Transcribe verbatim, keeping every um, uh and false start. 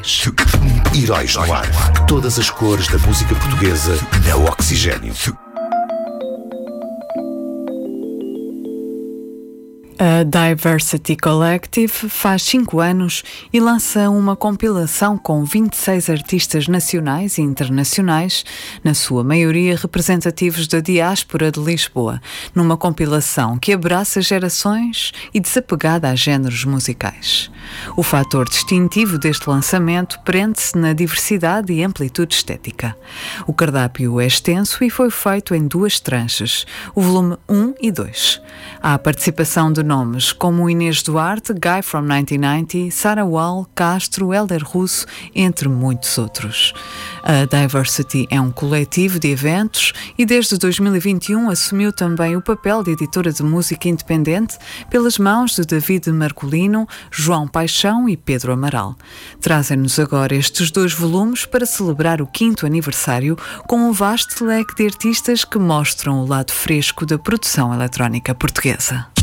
Heróis no ar. Todas as cores da música portuguesa na Oxigênio. A Diversity Collective faz cinco anos e lança uma compilação com vinte e seis artistas nacionais e internacionais, na sua maioria representativos da diáspora de Lisboa, numa compilação que abraça gerações e desapegada a géneros musicais. O fator distintivo deste lançamento prende-se na diversidade e amplitude estética. O cardápio é extenso e foi feito em duas tranches, o volume um e dois. Há a participação de nomes como Inês Duarte, Guy from nineteen ninety, Sarah Wall, Castro, Hélder Russo, entre muitos outros. A Diversity é um coletivo de eventos e desde dois mil e vinte e um assumiu também o papel de editora de música independente pelas mãos de David Marcolino, João Paixão e Pedro Amaral. Trazem-nos agora estes dois volumes para celebrar o quinto aniversário com um vasto leque de artistas que mostram o lado fresco da produção eletrónica portuguesa.